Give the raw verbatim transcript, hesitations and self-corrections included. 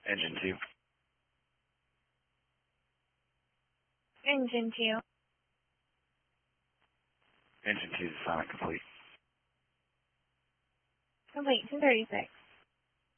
Engine two. Engine two. Engine two is assignment complete. Complete two thirty-six.